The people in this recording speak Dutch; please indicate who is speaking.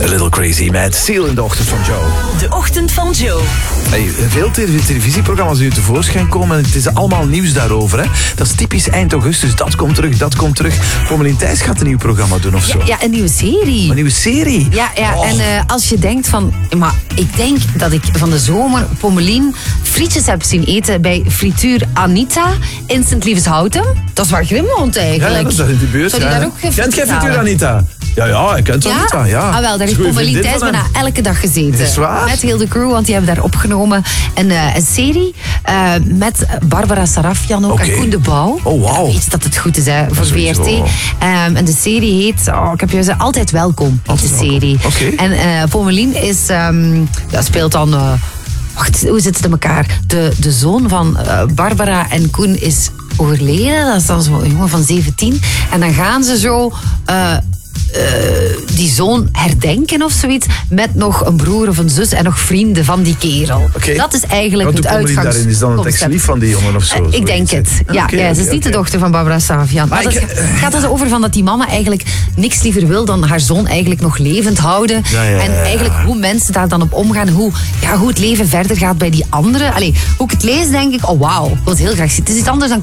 Speaker 1: A Little Crazy met Seal in de ochtend van Joe.
Speaker 2: De ochtend van Joe.
Speaker 1: Hey, veel televisieprogramma's die tevoorschijn komen en het is allemaal nieuws daarover. Hè? Dat is typisch eind augustus. Dat komt terug. Pommelien Thijs gaat een nieuw programma doen of zo.
Speaker 3: Ja, een nieuwe serie.
Speaker 1: Een nieuwe serie?
Speaker 3: Ja.
Speaker 1: Oh.
Speaker 3: En als je denkt van... Maar ik denk dat ik van de zomer Pommelien frietjes heb zien eten bij Frituur Anita in Sint-Lieveshouten. Dat is waar Grim woont eigenlijk.
Speaker 1: Ja, dat is daar in de buurt.
Speaker 3: Zou die daar ook
Speaker 1: Kent jij
Speaker 3: halen?
Speaker 1: Frituur Anita? Ja, ik ken Anita, ja.
Speaker 3: Ah, wel, daar heeft Pommelien Thijs bijna elke dag gezeten.
Speaker 1: Is waar?
Speaker 3: Met heel de crew, want die hebben daar opgenomen een serie met Barbara Sarafian ook en Koen de Bouw.
Speaker 1: Oh, wauw.
Speaker 3: Ja, weet je dat het goed is, hè, voor VRT. En de serie heet, ik heb je gezegd, Altijd Welkom, heet de serie.
Speaker 1: Okay.
Speaker 3: En Pommelien is, speelt dan... wacht, hoe zit het in elkaar? De zoon van Barbara en Koen is overleden. Dat is dan zo'n jongen van 17. En dan gaan ze zo... die zoon herdenken of zoiets met nog een broer of een zus en nog vrienden van die kerel.
Speaker 1: Okay.
Speaker 3: Dat is eigenlijk het uitgangsconcept.
Speaker 1: Daarin is dan het ex-lief van die jongen of zo?
Speaker 3: Ik denk het. Ja, ze is niet de dochter van Barbara Sarafian. Maar het gaat er over van dat die mama eigenlijk niks liever wil dan haar zoon eigenlijk nog levend houden.
Speaker 1: Ja.
Speaker 3: En eigenlijk hoe mensen daar dan op omgaan, hoe het leven verder gaat bij die anderen. Allee, hoe ik het lees denk ik, oh wauw, ik wil het heel graag zien. Het is iets anders dan